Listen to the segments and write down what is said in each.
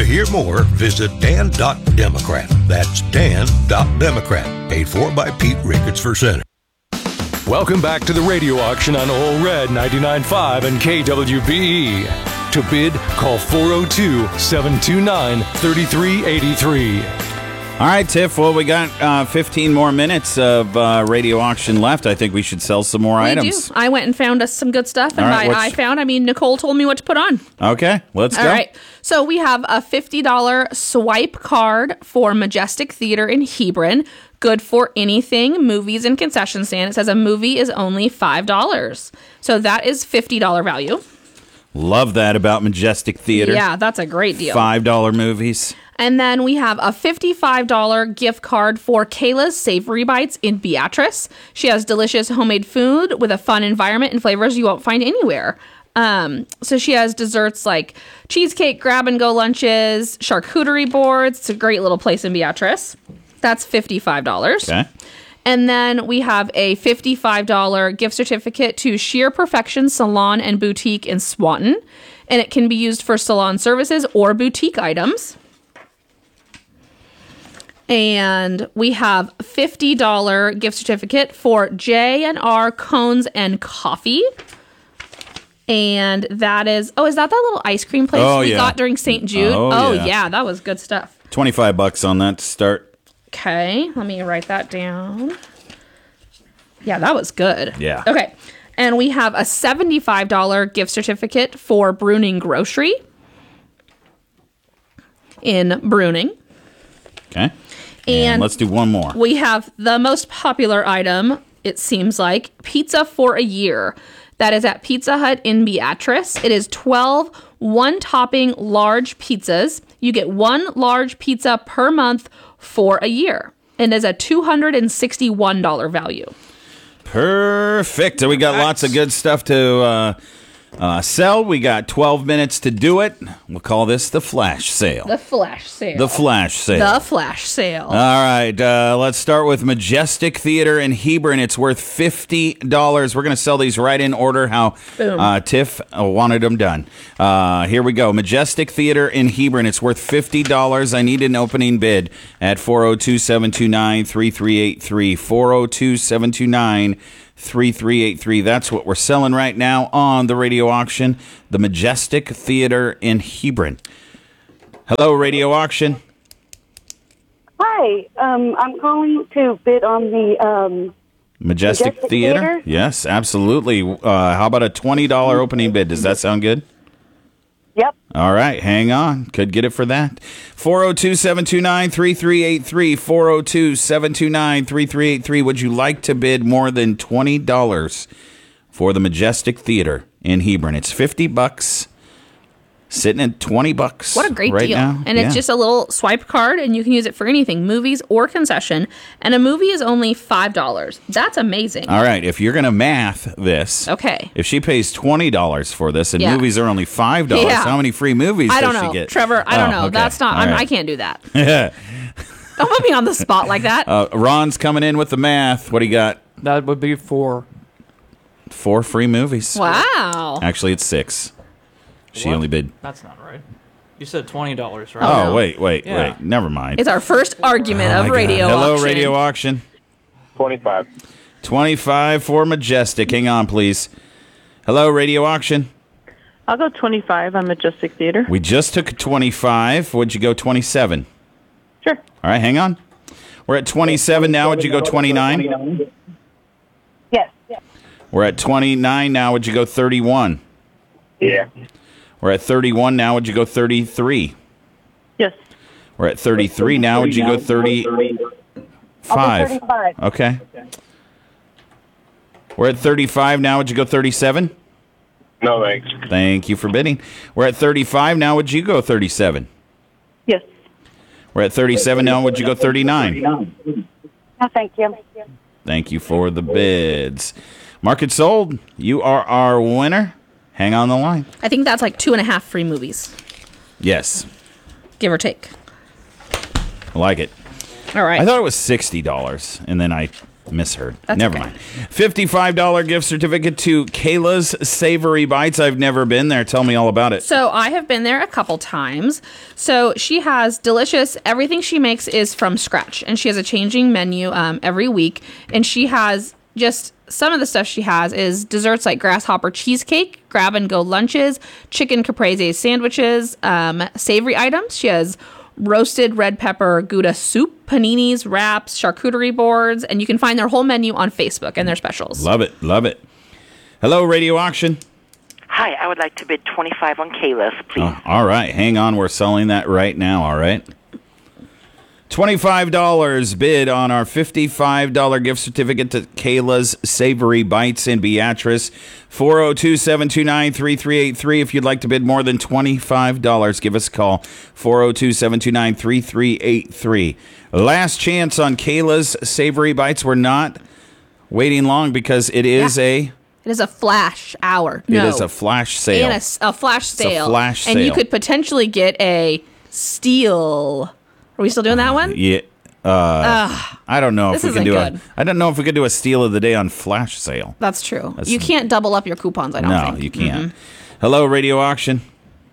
To hear more, visit Dan.Democrat. That's Dan.Democrat. Paid for by Pete Ricketts for Senate. Welcome back to the radio auction on Ole Red 99.5 and KWBE. To bid, call 402-729-3383. All right, Tiff. Well, we got 15 more minutes of radio auction left. I think we should sell some more items. Do. I went and found us some good stuff. And by Nicole told me what to put on. Okay, let's go. All right. So we have a $50 swipe card for Majestic Theater in Hebron. Good for anything, movies and concession stand. It says a movie is only $5. So that is $50 value. Love that about Majestic Theater. Yeah, that's a great deal. $5 movies. And then we have a $55 gift card for Kayla's Savory Bites in Beatrice. She has delicious homemade food with a fun environment and flavors you won't find anywhere. So she has desserts like cheesecake, grab-and-go lunches, charcuterie boards. It's a great little place in Beatrice. That's $55. Okay. And then we have a $55 gift certificate to Sheer Perfection Salon and Boutique in Swanton. And it can be used for salon services or boutique items. And we have $50 gift certificate for J&R Cones and Coffee. And that is, is that little ice cream place we got during St. Jude? Yeah, that was good stuff. $25 on that to start. Okay, let me write that down. Yeah, that was good. Yeah. Okay, and we have a $75 gift certificate for Bruning Grocery in Bruning. Okay. And let's do one more. We have the most popular item, it seems like, pizza for a year. That is at Pizza Hut in Beatrice. It is 12 one-topping large pizzas. You get one large pizza per month for a year. And is a $261 value. Perfect. So we got lots of good stuff to sell. We got 12 minutes to do it. We'll call this the flash sale. The flash sale. The flash sale. The flash sale. All right. Let's start with Majestic Theater in Hebron. It's worth $50. We're going to sell these right in order how Tiff wanted them done. Here we go. Majestic Theater in Hebron. It's worth $50. I need an opening bid at 402-729-3383. 402-729-3383. That's what we're selling right now on the radio auction. The Majestic Theater in Hebron. Hello, radio auction. Hi, I'm calling to bid on the Majestic Theater? Yes, absolutely. How about a $20 opening bid? Does that sound good? Yep. All right, hang on. Could get it for that. 402-729-3383. 402-729-3383. Would you like to bid more than $20 for the Majestic Theater in Hebron? It's $50. Sitting at $20. What a great right deal. Now. And it's just a little swipe card, and you can use it for anything, movies or concession. And a movie is only $5. That's amazing. All right, if you're going to math this. Okay. If she pays $20 for this and movies are only $5, how many free movies does she get? Trevor, I don't know. Okay. That's not, I can't do that. Don't put me on the spot like that. Ron's coming in with the math. What do you got? That would be 4. 4 free movies. Wow. Actually, it's 6. She only bid. That's not right. You said $20, right? Oh, wait. Never mind. It's our first argument of radio auction. Hello, radio auction. 25. 25 for Majestic. Hang on, please. Hello, radio auction. I'll go 25 on Majestic Theater. We just took 25. Would you go 27? Sure. All right, hang on. We're at 27 now. Would you go 29? Yes. We're at 29 now. Would you go 31? Yeah. We're at 31 now. Would you go 33? Yes. We're at 33 now. Would you go 35? 35. Okay. We're at 35 now. Would you go 37? No, thanks. Thank you for bidding. We're at 35 now. Would you go 37? Yes. We're at 37 now. Would you go 39? No, thank you. Thank you for the bids. Market sold. You are our winner. Hang on the line. I think that's like 2.5 free movies. Yes. Give or take. I like it. All right. I thought it was $60, and then I Misheard. That's Never okay. mind. $55 gift certificate to Kayla's Savory Bites. I've never been there. Tell me all about it. So I have been there a couple times. So she has delicious, everything she makes is from scratch. And she has a changing menu every week. And she has just some of the stuff she has is desserts like grasshopper cheesecake, grab and go lunches, chicken caprese sandwiches, savory items. She has roasted red pepper Gouda soup, paninis, wraps, charcuterie boards, and you can find their whole menu on Facebook and their specials. Love it. Love it. Hello, Radio Auction. Hi, I would like to bid 25 on Kayla's, please. All right. Hang on. We're selling that right now. All right. $25 bid on our $55 gift certificate to Kayla's Savory Bites in Beatrice. 402-729-3383. If you'd like to bid more than $25, give us a call. 402-729-3383. Last chance on Kayla's Savory Bites. We're not waiting long because it is It is a flash hour. It is a flash sale. And a flash sale. It's a flash And you sale. could potentially get a steal. Are we still doing that one? Yeah. I don't know if This we can isn't do good. I don't know if we could do a steal of the day on flash sale. That's true. You can't double up your coupons, I don't No, think. you can't. Hello, Radio Auction.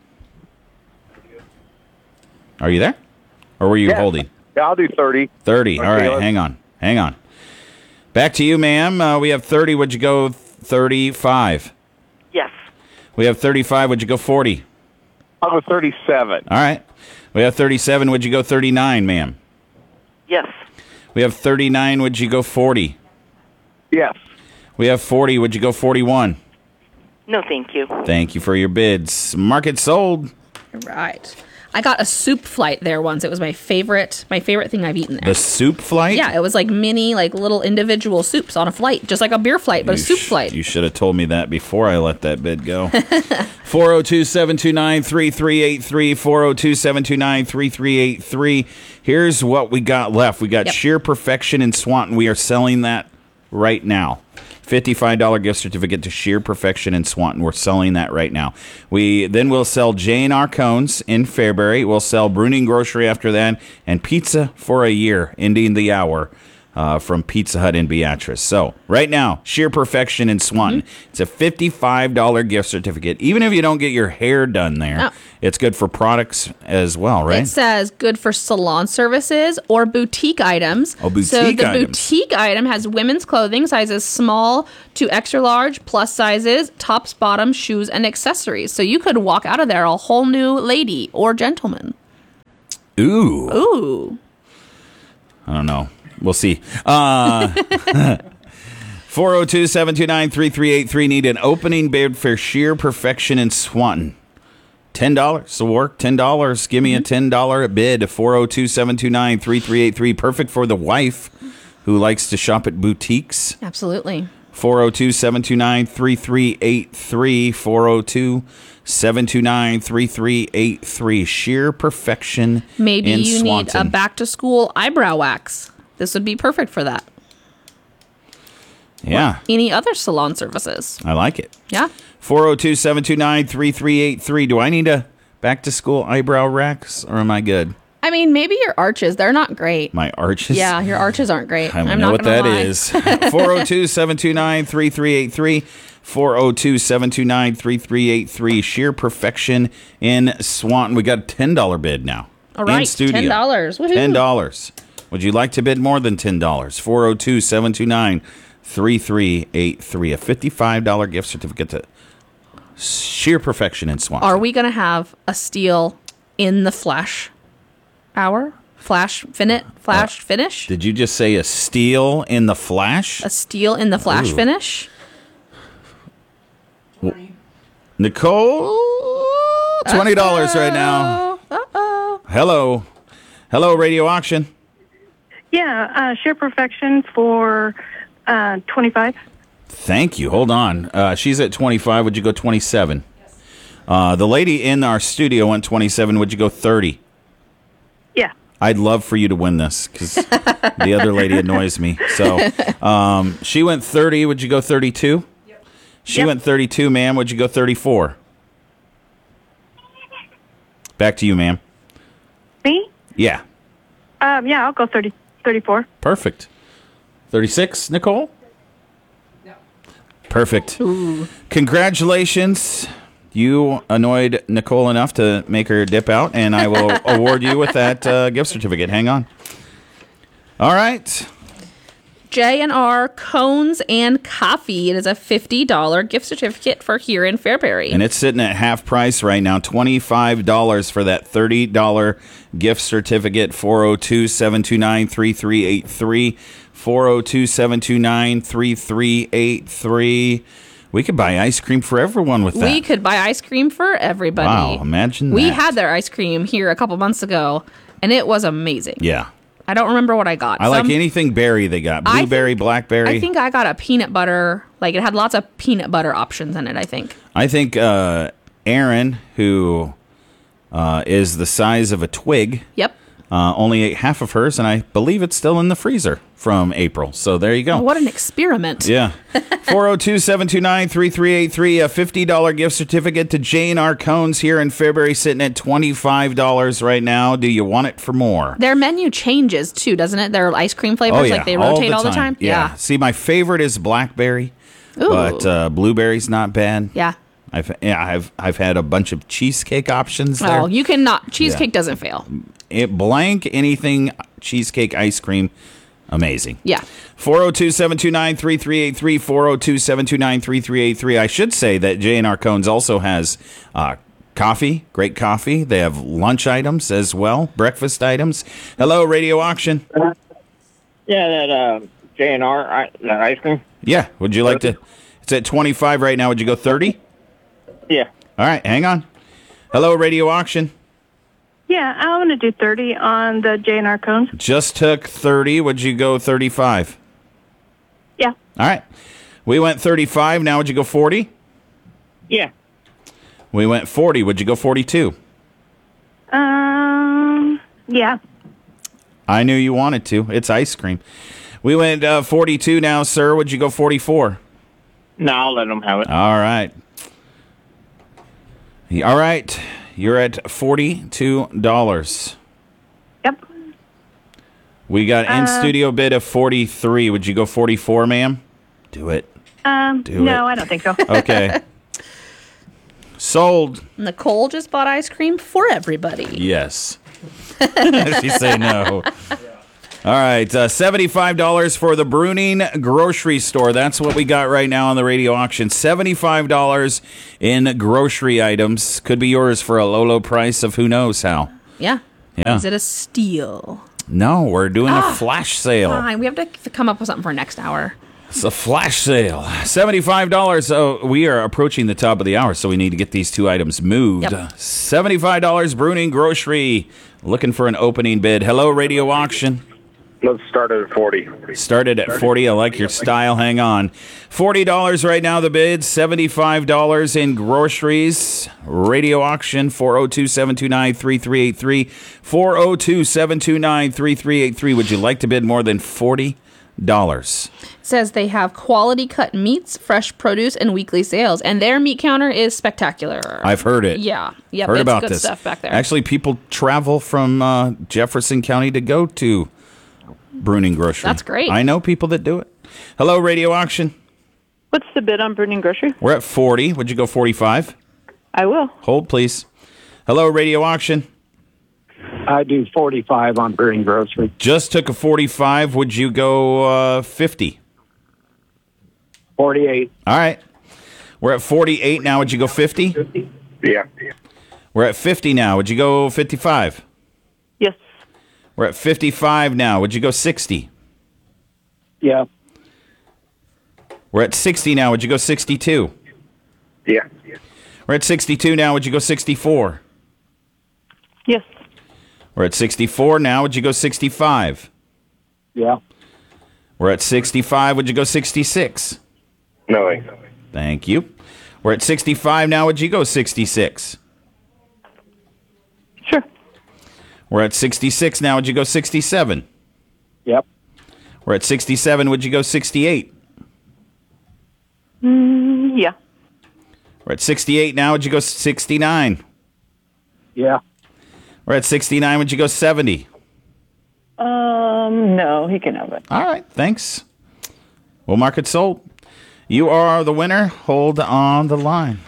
Are you there? Or were you holding? Yeah, I'll do 30. 30. All right, hang on. Back to you, ma'am. We have 30. Would you go 35? Yes. We have 35. Would you go 40? I'll go 37. All right. We have 37. Would you go 39, ma'am? Yes. We have 39. Would you go 40? Yes. We have 40. Would you go 41? No, thank you. Thank you for your bids. Market sold. Right. I got a soup flight there once. It was my favorite thing I've eaten there. The soup flight? Yeah, it was like mini, like little individual soups on a flight, just like a beer flight, but a soup flight. You should have told me that before I let that bid go. 402-729-3383, 402-729-3383. Here's what we got left. We got Sheer Perfection in Swanton. We are selling that right now. $55 gift certificate to Sheer Perfection in Swanton. We're selling that right now. We'll sell J&R Cones in Fairbury. We'll sell Bruning Grocery after that, and Pizza for a Year, ending the hour from Pizza Hut in Beatrice. So right now, Sheer Perfection in Swanton. It's a $55 gift certificate. Even if you don't get your hair done there, it's good for products as well, right? It says good for salon services or boutique items. Oh, boutique so the items. boutique item has women's clothing, sizes small to extra large, plus sizes, tops, bottoms, shoes, and accessories. So you could walk out of there a whole new lady or gentleman. Ooh. I don't know. We'll see. 402-729-3383. Need an opening bid for Sheer Perfection in Swanton. $10 will work. $10. Give me a $10 bid. 402-729-3383. Perfect for the wife who likes to shop at boutiques. Absolutely. 402-729-3383. 402-729-3383. Sheer Perfection Maybe in you need a Swanton. back-to-school eyebrow wax. This would be perfect for that. Yeah. Any other salon services? I like it. Yeah. 402-729-3383. Do I need a back-to-school eyebrow wax, or am I good? I mean, maybe your arches. They're not great. My arches? Yeah, your arches aren't great. I don't I'm know not what gonna that lie. is. 402-729-3383. 402-729-3383. Sheer Perfection in Swanton. We got a $10 bid now. All right, in studio. $10. Woohoo. $10. Would you like to bid more than $10? 402-729-3383. A $55 gift certificate to Sheer Perfection in Swanton. Are we going to have a steal in the flash hour? Flash finish? Did you just say a steal in the flash? A steal in the flash Ooh. finish? Nicole, $20 right now. Uh-oh. Hello, Radio Auction. Yeah, Sheer Perfection for 25. Thank you. Hold on. She's at 25. Would you go 27? The lady in our studio went 27. Would you go 30? Yeah. I'd love for you to win this because the other lady annoys me. So she went 30. Would you go 32? Yep. She went 32, ma'am. Would you go 34? Back to you, ma'am. Me? Yeah. Yeah, I'll go 34. Perfect. 36, Nicole? Yeah. Perfect. Congratulations. You annoyed Nicole enough to make her dip out, and I will award you with that gift certificate. Hang on. All right. J&R Cones and Coffee. It is a $50 gift certificate for here in Fairbury. And it's sitting at half price right now, $25 for that $30 gift certificate, 402-729-3383, 402-729-3383. We could buy ice cream for everyone with that. We could buy ice cream for everybody. Wow, imagine that. We had their ice cream here a couple months ago, and it was amazing. Yeah. I don't remember what I got. I like anything berry they got. Blueberry, blackberry. I think I got a peanut butter. Like, it had lots of peanut butter options in it, I think. I think Aaron, who is the size of a twig, Yep. only ate half of hers, and I believe it's still in the freezer from April. So there you go. Oh, what an experiment. Yeah. 402-729-3383, a $50 gift certificate to J&R Cones here in Fairbury, sitting at $25 right now. Do you want it for more? Their menu changes, too, doesn't it? Their ice cream flavors, Oh, yeah. like they rotate all the time? Yeah. See, my favorite is blackberry, Ooh. but blueberry's not bad. Yeah. I've had a bunch of cheesecake options there. Oh, you cannot. Cheesecake doesn't fail. Blank anything cheesecake ice cream. Amazing. Yeah. 402-729-3383, 402-729-3383. I should say that J&R Cones also has coffee, great coffee. They have lunch items as well, breakfast items. Hello, Radio Auction. Yeah, that J&R, that ice cream. Yeah, would you like to? It's at 25 right now. Would you go 30? Yeah. All right, hang on. Hello, Radio Auction. Yeah, I want to do 30 on the J&R cones. Just took 30. Would you go 35? Yeah. All right. We went 35. Now would you go 40? Yeah. We went 40. Would you go 42? Yeah. I knew you wanted to. It's ice cream. We went 42 now, sir. Would you go 44? No, I'll let them have it. All right. All right. You're at $42. Yep. We got in-studio bid of 43. Would you go 44, ma'am? Do it. No, I don't think so. Okay. Sold. Nicole just bought ice cream for everybody. Yes. She say no. All right, $75 for the Bruning Grocery Store. That's what we got right now on the radio auction. $75 in grocery items. Could be yours for a low, low price of who knows how. Yeah. Yeah. Is it a steal? No, we're doing a flash sale. Fine. We have to come up with something for next hour. It's a flash sale. $75. Oh, we are approaching the top of the hour, so we need to get these two items moved. Yep. $75 Bruning Grocery. Looking for an opening bid. Hello, radio auction. Let's start at 40. Started at 40. I like your style. Hang on. $40 right now, the bid. $75 in groceries. Radio auction, 402-729-3383. 402-729-3383. Would you like to bid more than $40? It says they have quality cut meats, fresh produce, and weekly sales. And their meat counter is spectacular. I've heard it. Yeah. Yep, heard it's about good this stuff back there. Actually, people travel from Jefferson County to go to Bruning Grocery. That's great. I know people that do it. Hello, radio auction. What's the bid on Bruning Grocery? We're at 40. Would you go 45? I will. Hold, please. Hello, radio auction. I do 45 on Bruning Grocery. Just took a 45. Would you go 50? 48. All right. We're at 48 now. Would you go 50? Yeah. We're at 50 now. Would you go 55? Yes. We're at 55 now. Would you go 60? Yeah. We're at 60 now. Would you go 62? Yeah. We're at 62 now. Would you go 64? Yes. We're at 64 now. Would you go 65? Yeah. We're at 65. Would you go 66? No. Thank you. We're at 65 now. Would you go 66? Sure. We're at 66 now. Would you go 67? Yep. We're at 67. Would you go 68? Yeah. We're at 68 now. Would you go 69? Yeah. We're at 69. Would you go 70? No, he can have it. All right. Thanks. We'll mark it sold. You are the winner. Hold on the line.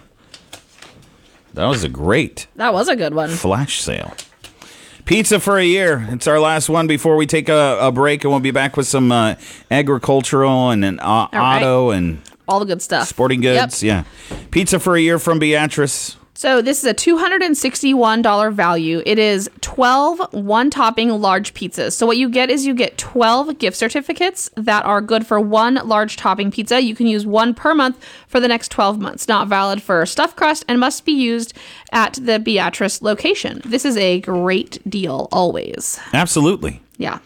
That was a good one. Flash sale. Pizza for a year. It's our last one before we take a break, and we'll be back with some agricultural and an auto and all the good stuff. Sporting goods. Yep. Yeah. Pizza for a year from Beatrice. So this is a $261 value. It is 12 one-topping large pizzas. So what you get is 12 gift certificates that are good for one large topping pizza. You can use one per month for the next 12 months. Not valid for stuffed crust and must be used at the Beatrice location. This is a great deal always. Absolutely. Yeah.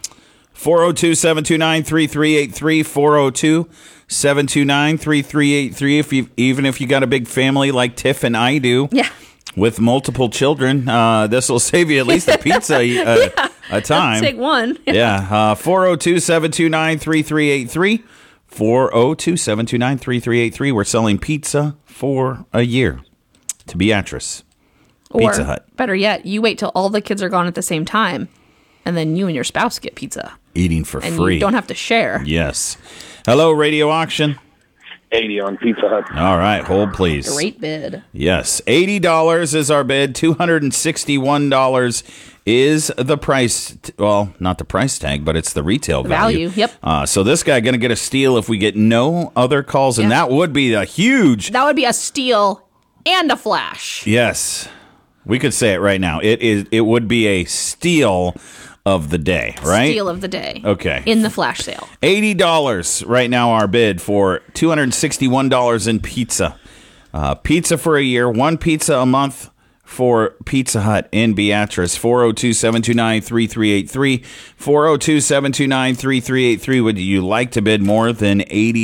402-729-3383, 402-729-3383. Even if you got a big family like Tiff and I do, with multiple children, this will save you at least a pizza a time. Take one. 402-729-3383, 402-729-3383. We're selling pizza for a year to Beatrice. Pizza Hut. Better yet, you wait till all the kids are gone at the same time, and then you and your spouse get pizza. Eating for and free. And you don't have to share. Yes. Hello, Radio Auction. 80 on Pizza Hut. All right, hold please. Great bid. Yes, $80 is our bid. $261 is the price. Well, not the price tag, but it's the retail value. Yep. So this guy going to get a steal if we get no other calls, and that would be a huge. That would be a steal and a flash. Yes, we could say it right now. It would be a steal of the day, right? Steal of the day. Okay. In the flash sale. $80 right now our bid for $261 in pizza. Pizza for a year, one pizza a month for Pizza Hut in Beatrice. 402-729-3383. 402-729-3383. Would you like to bid more than $80?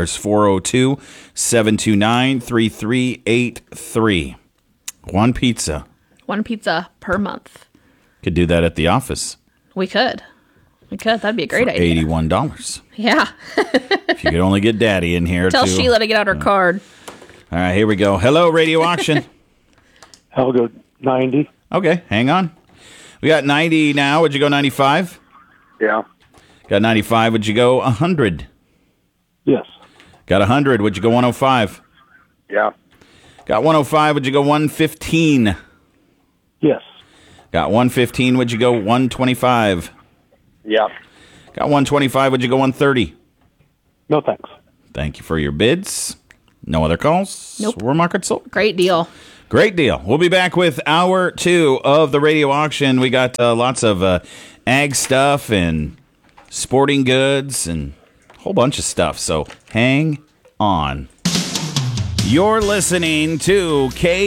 402-729-3383. One pizza. One pizza per month. Could do that at the office. We could. That'd be a great idea. $81. Yeah. If you could only get Daddy in here. Tell Sheila to get out her card. All right, here we go. Hello, Radio Auction. I'll go 90. Okay, hang on. We got 90 now. Would you go 95? Yeah. Got 95. Would you go 100? Yes. Got 100. Would you go 105? Yeah. Got 105. Would you go 115? Yes. Got 115. Would you go 125? Yeah. Got 125. Would you go 130? No, thanks. Thank you for your bids. No other calls? Nope. We're market sold. Great deal. Great deal. We'll be back with hour 2 of the radio auction. We got lots of ag stuff and sporting goods and a whole bunch of stuff. So hang on. You're listening to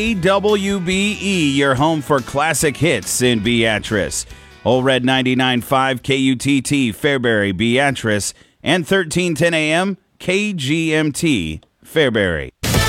KWBE, your home for classic hits in Beatrice. Old Red 99.5 KUTT, Fairbury, Beatrice, and 1310 AM KGMT, Fairbury.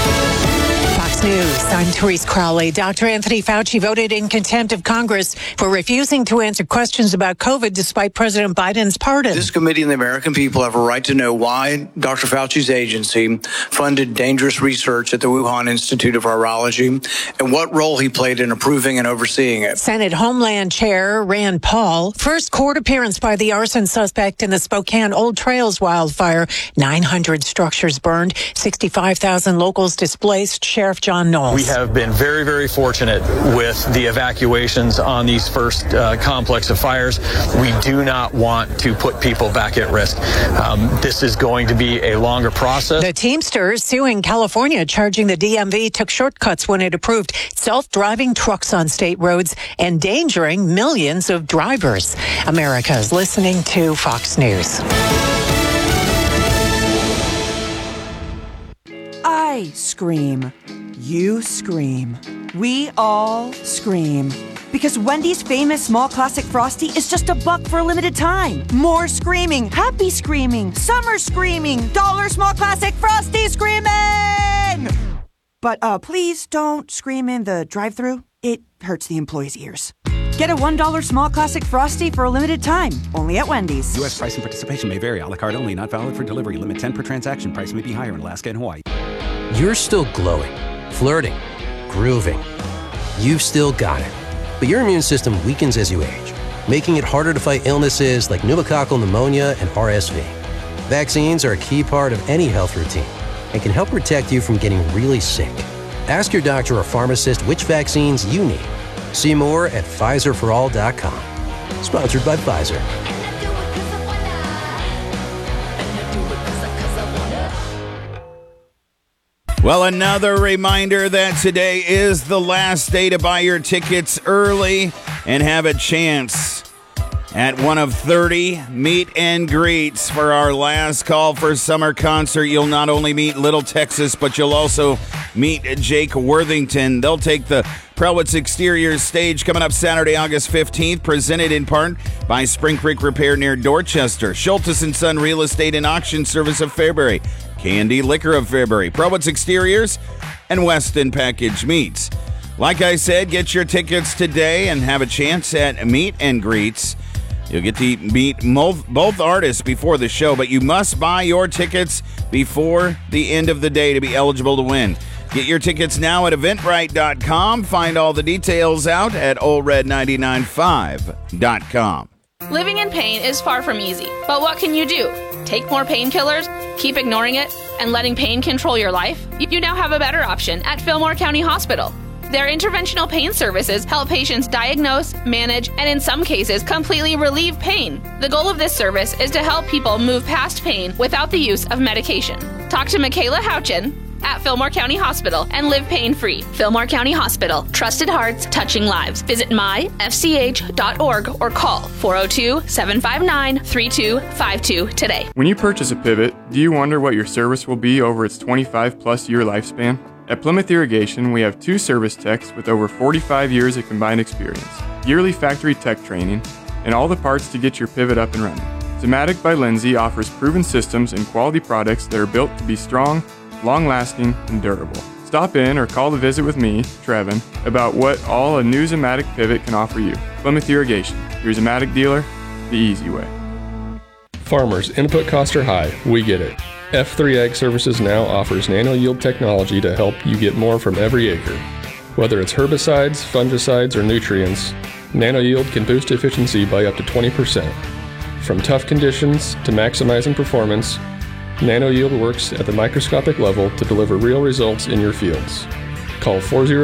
Fox News, I'm Therese Crowley. Dr. Anthony Fauci voted in contempt of Congress for refusing to answer questions about COVID despite President Biden's pardon. This committee and the American people have a right to know why Dr. Fauci's agency funded dangerous research at the Wuhan Institute of Virology and what role he played in approving and overseeing it. Senate Homeland Chair Rand Paul, first court appearance by the arson suspect in the Spokane Old Trails wildfire. 900 structures burned, 65,000 locals displaced. Sheriff John Knowles. We have been very, very fortunate with the evacuations on these first complex of fires. We do not want to put people back at risk. This is going to be a longer process. The Teamsters suing California, charging the DMV took shortcuts when it approved self-driving trucks on state roads, endangering millions of drivers. America's listening to Fox News. I scream. You scream. We all scream. Because Wendy's famous small classic Frosty is just $1 for a limited time. More screaming, happy screaming, summer screaming, dollar small classic Frosty screaming! But please don't scream in the drive-thru. It hurts the employees' ears. Get a $1 small classic Frosty for a limited time, only at Wendy's. U.S. price and participation may vary. A la carte only, not valid for delivery. Limit 10 per transaction. Price may be higher in Alaska and Hawaii. You're still glowing, flirting, grooving. You've still got it. But your immune system weakens as you age, making it harder to fight illnesses like pneumococcal pneumonia and RSV. Vaccines are a key part of any health routine and can help protect you from getting really sick. Ask your doctor or pharmacist which vaccines you need. See more at PfizerForAll.com. Sponsored by Pfizer. Well, another reminder that today is the last day to buy your tickets early and have a chance at one of 30 meet and greets for our last call for summer concert. You'll not only meet Little Texas, but you'll also meet Jake Worthington. They'll take the Prelwitz Exteriors stage coming up Saturday, August 15th, presented in part by Spring Creek Repair near Dorchester, Schultes & Son Real Estate and Auction Service of Fairbury, Candy Liquor of Fairbury, Prelwitz Exteriors, and Weston Package Meats. Like I said, get your tickets today and have a chance at meet and greets. You'll get to meet both artists before the show, but you must buy your tickets before the end of the day to be eligible to win. Get your tickets now at Eventbrite.com. Find all the details out at OldRed995.com. Living in pain is far from easy, but what can you do? Take more painkillers, keep ignoring it, and letting pain control your life? You now have a better option at Fillmore County Hospital. Their interventional pain services help patients diagnose, manage, and in some cases, completely relieve pain. The goal of this service is to help people move past pain without the use of medication. Talk to Michaela Houchin at Fillmore County Hospital and live pain-free. Fillmore County Hospital. Trusted hearts, touching lives. Visit myfch.org or call 402-759-3252 today. When you purchase a pivot, do you wonder what your service will be over its 25-plus year lifespan? At Plymouth Irrigation, we have 2 service techs with over 45 years of combined experience, yearly factory tech training, and all the parts to get your pivot up and running. Zematic by Lindsay offers proven systems and quality products that are built to be strong, long-lasting, and durable. Stop in or call to visit with me, Trevin, about what all a new Zematic pivot can offer you. Plymouth Irrigation, your Zematic dealer, the easy way. Farmers, input costs are high. We get it. F3 Ag Services now offers nano-yield technology to help you get more from every acre. Whether it's herbicides, fungicides, or nutrients, nano-yield can boost efficiency by up to 20%. From tough conditions to maximizing performance, nano-yield works at the microscopic level to deliver real results in your fields. Call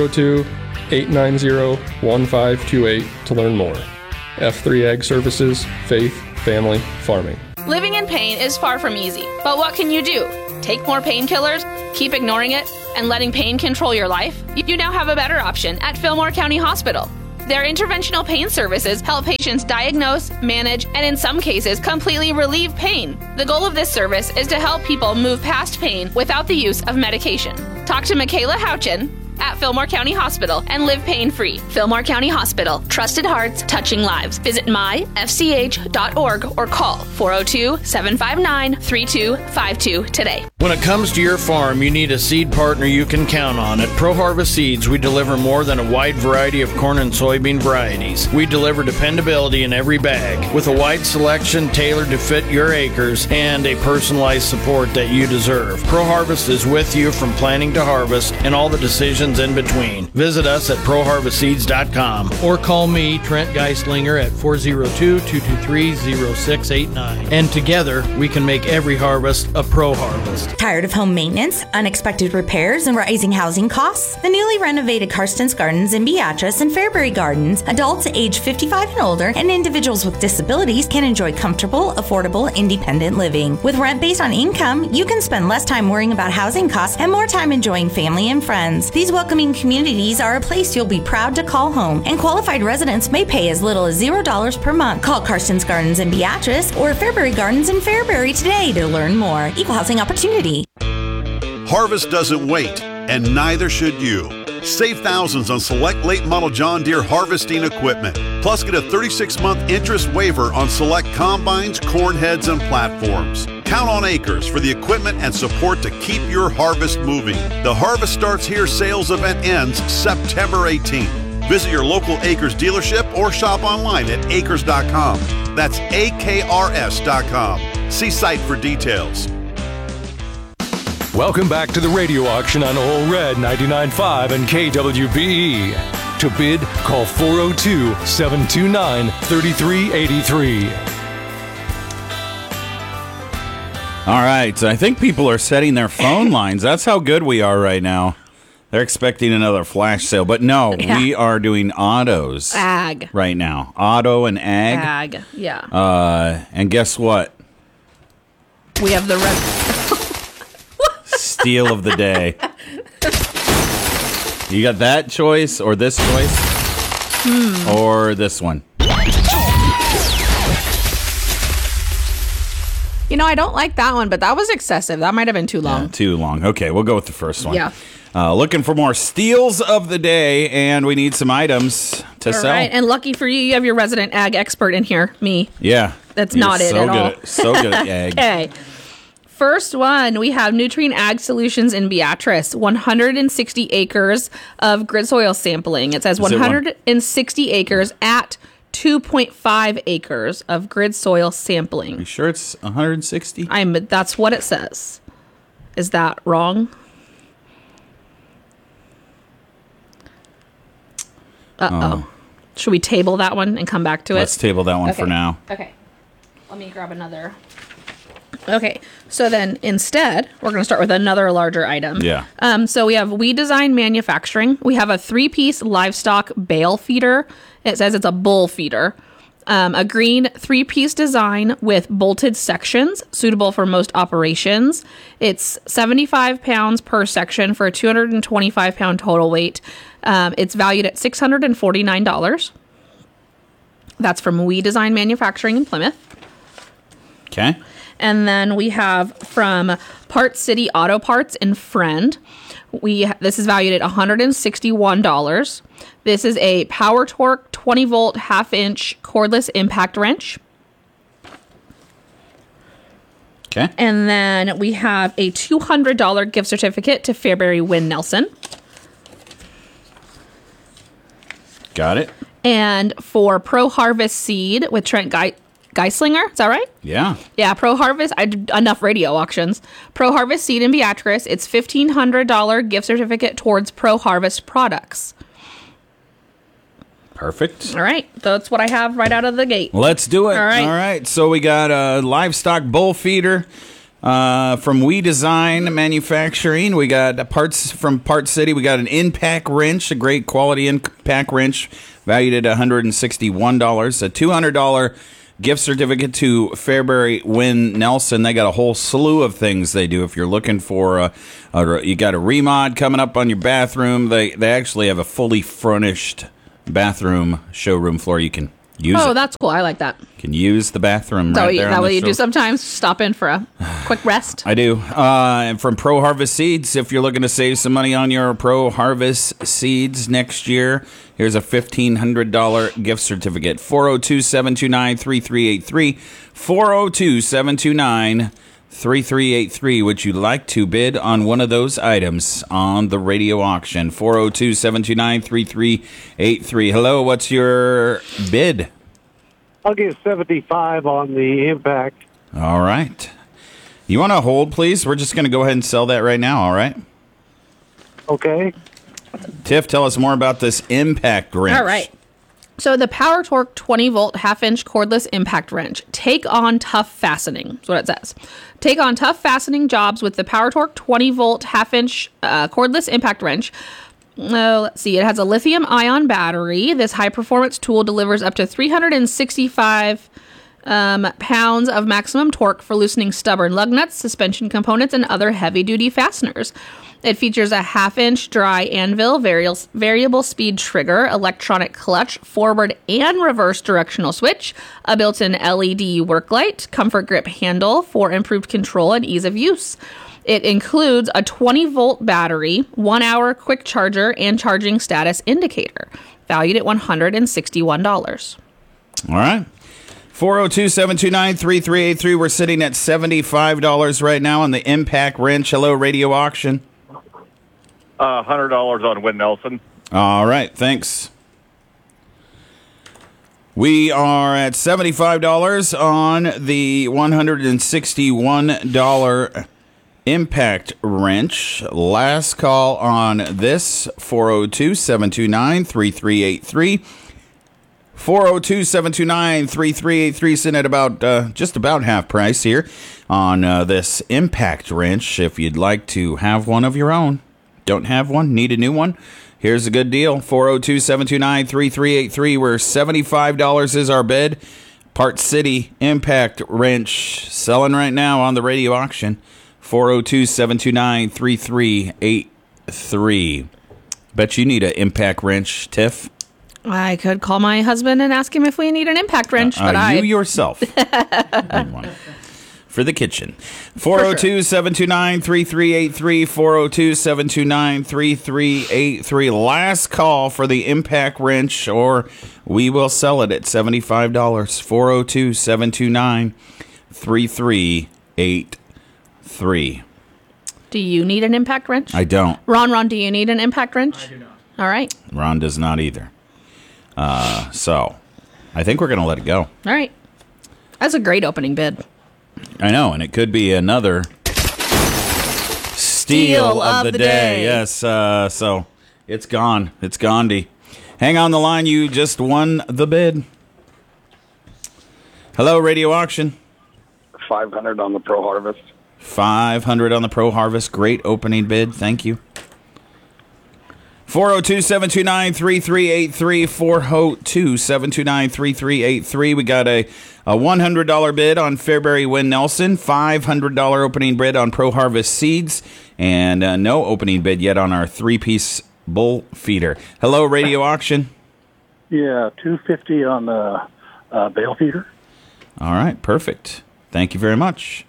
402-890-1528 to learn more. F3 Ag Services, Faith, Family, Farming. Living in pain is far from easy, but what can you do? Take more painkillers, keep ignoring it, and letting pain control your life? You now have a better option at Fillmore County Hospital. Their interventional pain services help patients diagnose, manage, and in some cases, completely relieve pain. The goal of this service is to help people move past pain without the use of medication. Talk to Michaela Houchin at Fillmore County Hospital and live pain-free. Fillmore County Hospital. Trusted hearts, touching lives. Visit myfch.org or call 402-759-3252 today. When it comes to your farm, you need a seed partner you can count on. At Pro Harvest Seeds, we deliver more than a wide variety of corn and soybean varieties. We deliver dependability in every bag, with a wide selection tailored to fit your acres and a personalized support that you deserve. Pro Harvest is with you from planting to harvest and all the decisions in between. Visit us at ProHarvestSeeds.com or call me, Trent Geislinger, at 402-223-0689. And together, we can make every harvest a Pro Harvest. Tired of home maintenance, unexpected repairs, and rising housing costs? The newly renovated Karsten's Gardens in Beatrice and Fairbury Gardens, adults age 55 and older, and individuals with disabilities can enjoy comfortable, affordable, independent living. With rent based on income, you can spend less time worrying about housing costs and more time enjoying family and friends. These welcoming communities are a place you'll be proud to call home, and qualified residents may pay as little as $0 per month. Call Karsten's Gardens in Beatrice or Fairbury Gardens in Fairbury today to learn more. Equal housing opportunity. Harvest doesn't wait, and neither should you. Save thousands on select late model John Deere harvesting equipment. Plus, get a 36-month interest waiver on select combines, corn heads, and platforms. Count on Acres for the equipment and support to keep your harvest moving. The Harvest Starts Here sales event ends September 18th. Visit your local Acres dealership or shop online at acres.com. That's AKRS.com. See site for details. Welcome back to the radio auction on Ole Red 99.5 and KWBE. To bid, call 402-729-3383. All right. I think people are setting their phone lines. That's how good we are right now. They're expecting another flash sale. But no, we are doing autos. Ag. Right now. Auto and ag. Ag, yeah. And guess what? We have the red. Steal of the day. You got that choice or this choice? Or this one? You know, I don't like that one, but that was excessive. That might have been too long. Yeah, too long. Okay, we'll go with the first one. Yeah. Looking for more steals of the day, and we need some items to sell. All right, and lucky for you, you have your resident ag expert in here, me. Yeah. That's You're not it so at all. So good at ag. Okay. First one, we have Nutrien Ag Solutions in Beatrice, 160 acres of grid soil sampling. It says 160 acres at 2.5 acres of grid soil sampling. You sure it's 160? That's what it says. Is that wrong? Uh-oh. Should we table that one and come back to it? Let's table that one for now. Okay. Let me grab another. Okay. So then instead, we're going to start with another larger item. Yeah. So we have We Design Manufacturing. We have a 3-piece livestock bale feeder. It says it's a bull feeder. A green 3-piece design with bolted sections, suitable for most operations. It's 75 pounds per section for a 225-pound total weight. It's valued at $649. That's from We Design Manufacturing in Plymouth. Okay. And then we have from Part City Auto Parts in Friend. This is valued at $161. This is a Power Torque 20-volt half-inch cordless impact wrench. Okay. And then we have a $200 gift certificate to Fairbury Wynn Nelson. Got it. And for Pro Harvest Seed with Trent Geislinger, is that right? Yeah. Yeah, Pro Harvest. I did enough radio auctions. Pro Harvest Seed in Beatrice. It's $1,500 gift certificate towards Pro Harvest products. Perfect. All right. That's what I have right out of the gate. Let's do it. All right. All right. So we got a livestock bull feeder from We Design Manufacturing. We got parts from Part City. We got an impact wrench, a great quality impact wrench, valued at $161. A $200 gift certificate to Fairbury Wynn Nelson. They got a whole slew of things they do. If you're looking for you got a remod coming up on your bathroom, they actually have a fully furnished bathroom showroom floor. You can use it. That's cool. I like that. You can use the bathroom So right there. that what you do sometimes? Stop in for a quick rest? I do. And from Pro Harvest Seeds, if you're looking to save some money on your Pro Harvest Seeds next year, here's a $1,500 gift certificate. 402-729-3383. 402-729-3383. Would you like to bid on one of those items on the radio auction? 402-729-3383. Hello, what's your bid? I'll give 75 on the impact. All right. You want to hold, please? We're just going to go ahead and sell that right now, all right? Okay. Tiff, tell us more about this impact wrench. All right. So the Power Torque 20-volt half-inch cordless impact wrench. Take on tough fastening. That's what it says. Take on tough fastening jobs with the Power Torque 20-volt half-inch cordless impact wrench. Let's see. It has a lithium-ion battery. This high-performance tool delivers up to 365 pounds of maximum torque for loosening stubborn lug nuts, suspension components, and other heavy-duty fasteners. It features a half-inch dry anvil, variable speed trigger, electronic clutch, forward and reverse directional switch, a built-in LED work light, comfort grip handle for improved control and ease of use. It includes a 20-volt battery, 1-hour quick charger, and charging status indicator, valued at $161. All right. 402-729-3383. We're sitting at $75 right now on the impact wrench. Hello, radio auction. $100 on Wynn Nelson. All right, thanks. We are at $75 on the $161 impact wrench. Last call on this, 402-729-3383. 402-729-3383, sitting at about just about half price here on this impact wrench. If you'd like to have one of your own, don't have one, need a new one, here's a good deal. 402-729-3383, where $75 is our bid. Part City impact wrench selling right now on the radio auction. 402-729-3383. Bet you need an impact wrench, Tiff. I could call my husband and ask him if we need an impact wrench, but you yourself need one for the kitchen. 402-729-3383, 402-729-3383. Last call for the impact wrench, or we will sell it at $75. 402-729-3383. Do you need an impact wrench? I don't. Ron, do you need an impact wrench? I do not. All right. Ron does not either. So I think we're going to let it go. All right. That's a great opening bid. I know, and it could be another steal of the day. Yes, so it's gone. It's Gandhi. Hang on the line. You just won the bid. Hello, Radio Auction. 500 on the Pro Harvest. 500 on the Pro Harvest. Great opening bid. Thank you. 402-729-3383, 402-729-3383. We got a $100 bid on Fairbury Win Nelson, $500 opening bid on Pro Harvest Seeds, and no opening bid yet on our 3-piece bull feeder. Hello, Radio Auction. Yeah, $250 on the bale feeder. All right, perfect. Thank you very much.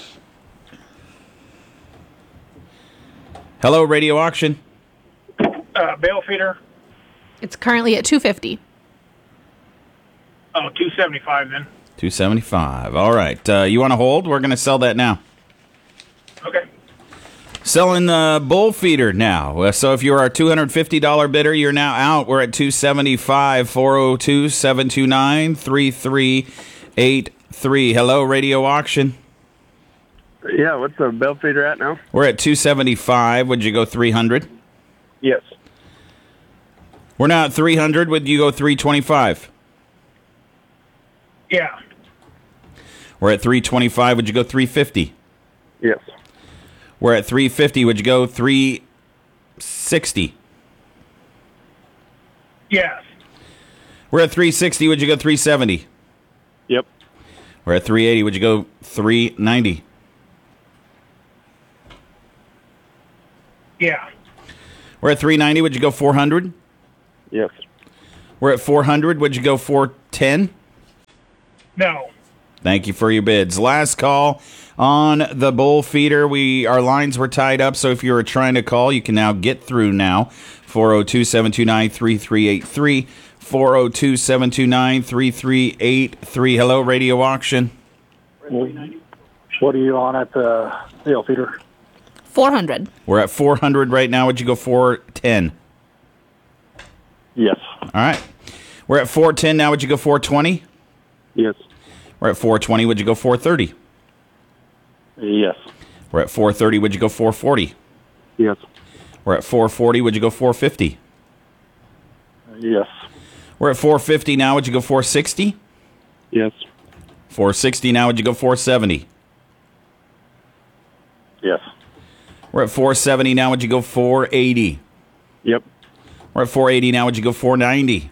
Hello, Radio Auction. Bale feeder. It's currently at $250. Oh, $275 then. $275. All right. You want to hold? We're going to sell that now. Okay. Selling the bull feeder now. So if you're our $250 bidder, you're now out. We're at $275. 402-729-3383. Hello, Radio Auction. Yeah, what's the bale feeder at now? We're at $275. Would you go $300? Yes. We're now at $300. Would you go $325? Yeah. We're at $325. Would you go $350? Yes. We're at $350. Would you go $360? Yes. We're at $360. Would you go $370? Yep. We're at $380. Would you go $390? Yeah. We're at $390. Would you go $400? Yes. We're at $400. Would you go $410? No. Thank you for your bids. Last call on the bull feeder. Our lines were tied up, so if you were trying to call, you can now get through now. 402-729-3383. 402-729-3383. Hello, Radio Auction. What are you on at the bale feeder? 400. We're at 400 right now. Would you go 410? Yes. All right. We're at 410 now. Would you go 420? Yes. We're at 420. Would you go 430? Yes. We're at 430. Would you go 440? Yes. We're at 440. Would you go 450? Yes. We're at 450 now. Would you go 460? Yes. 460 now. Would you go 470? Yes. We're at 470 now. Would you go 480? Yep. We're at 480 now. Would you go 490?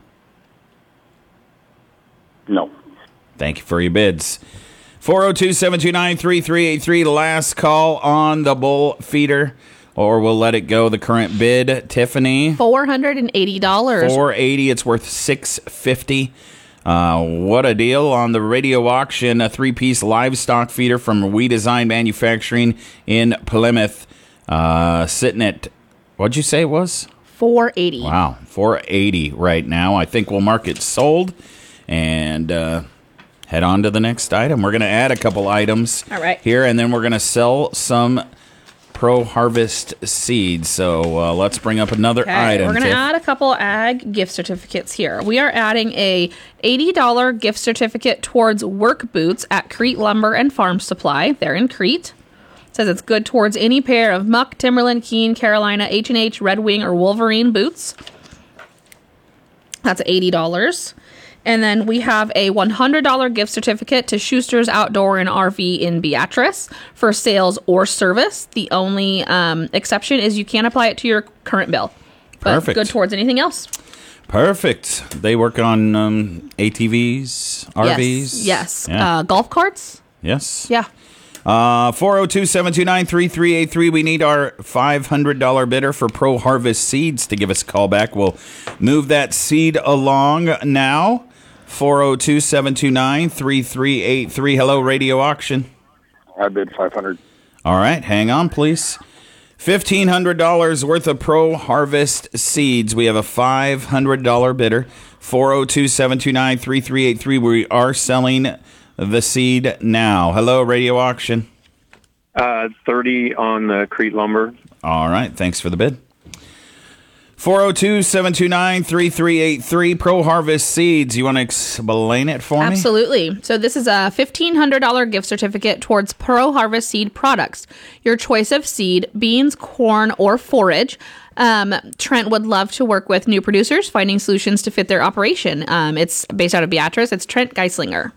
No. Thank you for your bids. 402-729-3383. Last call on the bull feeder, or we'll let it go. The current bid, Tiffany. $480. $480. It's worth $650. What a deal on the radio auction. A 3-piece livestock feeder from We Design Manufacturing in Plymouth. Sitting at, what'd you say it was? $480. Wow, $480 right now. I think we'll mark it sold and head on to the next item. We're going to add a couple items here, and then we're going to sell some Pro Harvest seeds. So let's bring up another item. We're going to add a couple ag gift certificates here. We are adding a $80 gift certificate towards work boots at Crete Lumber and Farm Supply. They're in Crete. It says it's good towards any pair of Muck, Timberland, Keen, Carolina, H&H, Red Wing, or Wolverine boots. That's $80. And then we have a $100 gift certificate to Schuster's Outdoor and RV in Beatrice for sales or service. The only exception is you can't apply it to your current bill. But Perfect. good towards anything else. Perfect. They work on ATVs, RVs. Yes. Yeah. Golf carts. Yes. Yeah. 402-729-3383. We need our $500 bidder for Pro Harvest Seeds to give us a call back. We'll move that seed along now. 402-729-3383. Hello, Radio Auction. I bid $500. All right, hang on, please. $1,500 worth of Pro Harvest Seeds. We have a $500 bidder. 402-729-3383. We are selling the seed now. Hello, Radio Auction. 30 on the Crete lumber. All right, thanks for the bid. 402-729-3383. Pro Harvest Seeds. You want to explain it for me? Absolutely. So this is a $1,500 gift certificate towards Pro Harvest Seed products. Your choice of seed, beans, corn, or forage. Trent would love to work with new producers, finding solutions to fit their operation. It's based out of Beatrice. It's Trent Geislinger.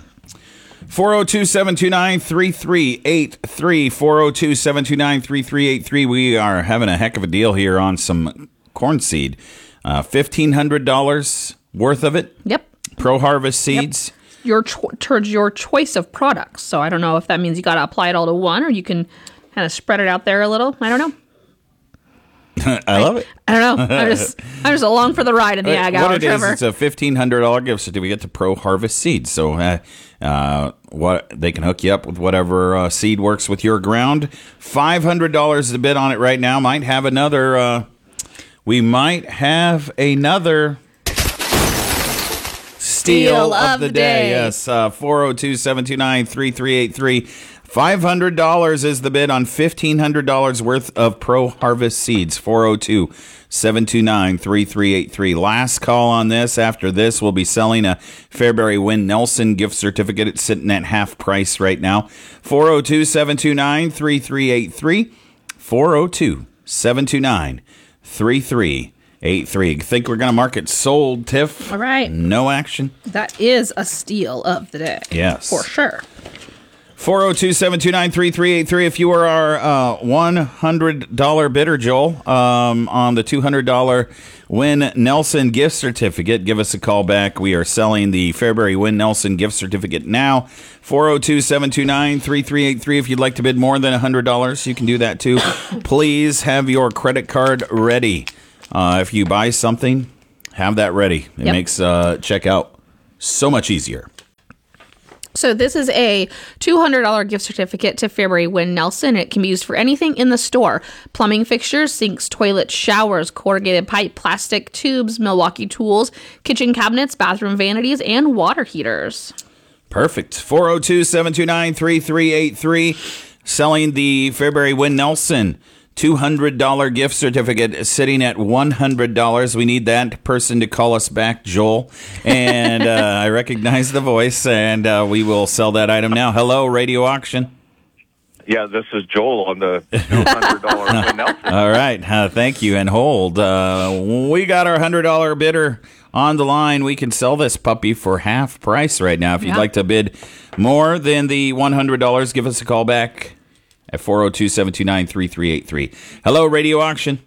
402-729-3383. 402-729-3383. We are having a heck of a deal here on some corn seed. $1,500 worth of it. Yep. Pro Harvest Seeds. Yep. Towards your choice of products. So I don't know if that means you got to apply it all to one, or you can kind of spread it out there a little. I don't know. I love it. I don't know. I'm just along for the ride in the Ag Hour, Trevor. It's a $1,500 gift certificate to Pro Harvest Seeds. So what they can hook you up with whatever seed works with your ground. $500 is the bid on it right now. Might have another. We might have another steal of the day. Yes, 402-729-3383. $500 is the bid on $1,500 worth of Pro Harvest Seeds. 402-729-3383. Last call on this. After this, we'll be selling a Fairbury Wynn Nelson gift certificate. It's sitting at half price right now. 402-729-3383. 402-729-3383. Think we're going to mark it sold, Tiff? All right. No action. That is a steal of the day. Yes. For sure. 402-729-3383. If you are our $100 bidder, Joel, on the $200 Wynn Nelson gift certificate, give us a call back. We are selling the Fairbury Wynn Nelson gift certificate now. 402-729-3383. If you'd like to bid more than $100, you can do that too. Please have your credit card ready. If you buy something, have that ready. It makes checkout so much easier. So this is a $200 gift certificate to Fairbury Wynn Nelson. It can be used for anything in the store. Plumbing fixtures, sinks, toilets, showers, corrugated pipe, plastic tubes, Milwaukee tools, kitchen cabinets, bathroom vanities, and water heaters. Perfect. 402-729-3383. Selling the Fairbury Wynn Nelson $200 gift certificate sitting at $100. We need that person to call us back, Joel. And I recognize the voice, and we will sell that item now. Hello, Radio Auction. Yeah, this is Joel on the $200 Wynn Nelson. All right. Thank you. And hold. We got our $100 bidder on the line. We can sell this puppy for half price right now. If you'd like to bid more than the $100, give us a call back at 402-729-3383. Hello, Radio Auction.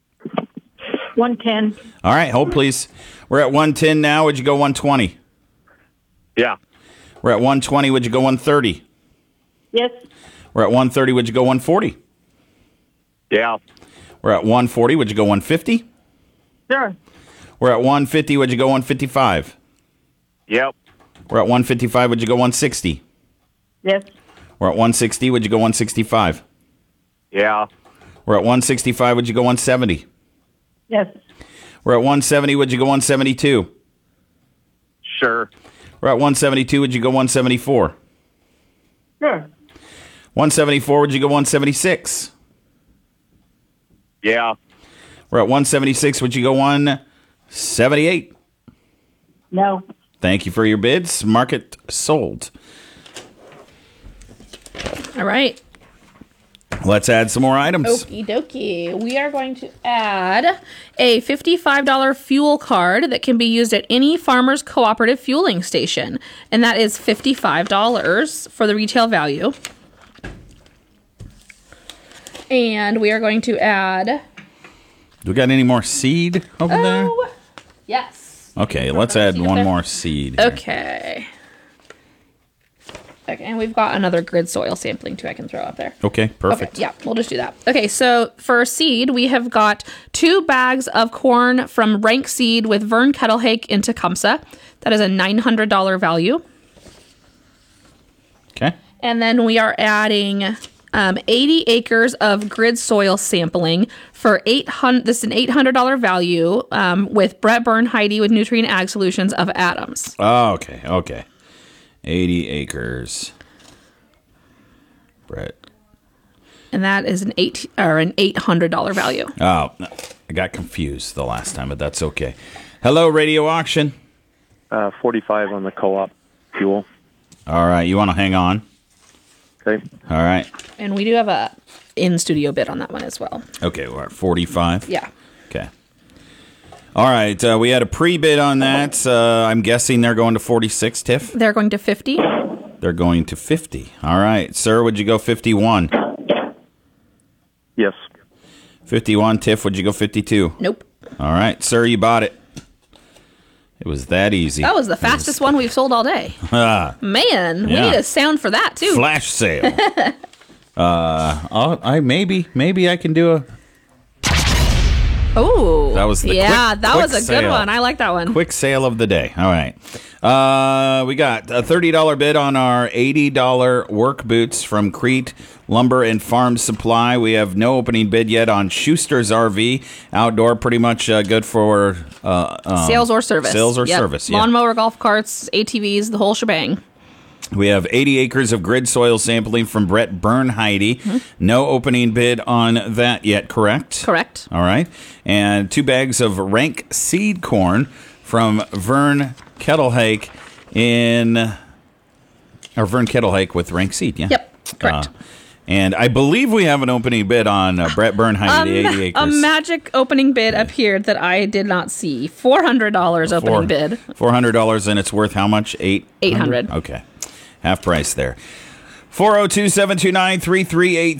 110. All right, hold please. We're at 110 now. Would you go 120? Yeah. We're at 120. Would you go 130? Yes. We're at 130. Would you go 140? Yeah. We're at 140. Would you go 150? Sure. We're at 150. Would you go 155? Yep. We're at 155. Would you go 160? Yes. We're at 160. Would you go 165? Yeah. We're at 165. Would you go 170? Yes. We're at 170. Would you go 172? Sure. We're at 172. Would you go 174? Sure. 174. Would you go 176? Yeah. We're at 176. Would you go 178? No. Thank you for your bids. Market sold. All right. Let's add some more items. Okie dokie. We are going to add a $55 fuel card that can be used at any Farmers Cooperative fueling station. And that is $55 for the retail value. And we are going to add... Do we got any more seed over there? Yes. Okay, let's add one more seed. Here. Okay. Okay, and we've got another grid soil sampling too I can throw up there. Okay, perfect. Okay, yeah, we'll just do that. Okay, so for seed, we have got 2 bags of corn from Rank Seed with Vern Kettlehake in Tecumseh. That is a $900 value. Okay. And then we are adding 80 acres of grid soil sampling for $800. This is an $800 value with Brett Bernheide with Nutrient Ag Solutions of Adams. Oh, okay. 80 acres. Brett. And that is an $800 value. Oh, I got confused the last time, but that's okay. Hello, Radio Auction. 45 on the co-op fuel. All right, you want to hang on? Okay. All right. And we do have a in-studio bid on that one as well. Okay, we're at 45. Yeah. Okay. All right, we had a pre-bid on that. I'm guessing they're going to 46, Tiff? They're going to 50. They're going to 50. All right. Sir, would you go 51? Yes. 51. Tiff, would you go 52? Nope. All right. Sir, you bought it. It was that easy. That was the fastest one we've sold all day. Man, we need a sound for that, too. Flash sale. Maybe I can do a... Oh, that was the that was a sale. Good one. I like that one. Quick sale of the day. All right. We got a $30 bid on our $80 work boots from Crete Lumber and Farm Supply. We have no opening bid yet on Schuster's RV Outdoor. Pretty much good for sales or service. Sales or service. Yeah. Lawnmower, golf carts, ATVs, the whole shebang. We have 80 acres of grid soil sampling from Brett Bernheide. Mm-hmm. No opening bid on that yet, correct? Correct. All right. And 2 bags of rank seed corn from Vern Kettlehake Vern Kettlehake with rank seed, yeah? Yep, correct. And I believe we have an opening bid on Brett Bernheide, the 80 acres. A magic opening bid appeared that I did not see. $400 opening bid. $400, and it's worth how much? $800. Okay. Half price there. 402-729-3383.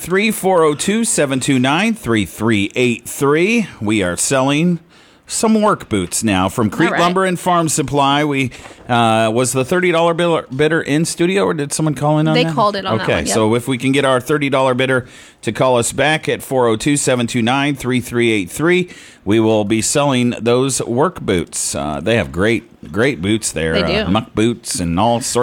402-729-3383. We are selling some work boots now from Crete Lumber and Farm Supply. We was the $30 bidder in studio, or did someone call in on that? They called it on that one. Okay, so if we can get our $30 bidder to call us back at 402-729-3383, we will be selling those work boots. They have great boots there. They do. Muck boots and all sorts.